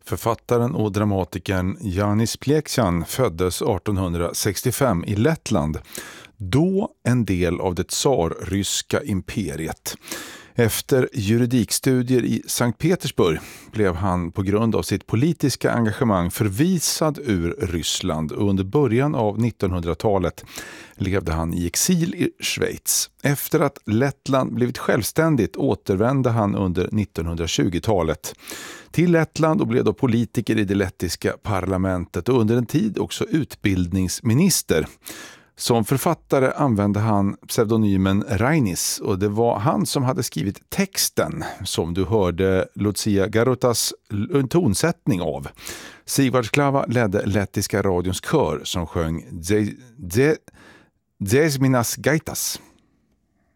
Författaren och dramatikern Jānis Pliekšan föddes 1865 i Lettland, då en del av det tsarryska imperiet. Efter juridikstudier i Sankt Petersburg blev han på grund av sitt politiska engagemang förvisad ur Ryssland och under början av 1900-talet levde han i exil i Schweiz. Efter att Lettland blivit självständigt återvände han under 1920-talet till Lettland och blev då politiker i det lettiska parlamentet och under en tid också utbildningsminister. Som författare använde han pseudonymen Rainis och det var han som hade skrivit texten som du hörde Lucia Garutas tonsättning av. Sigvard Klava ledde lettiska radions kör som sjöng Dziesminas Gaitas.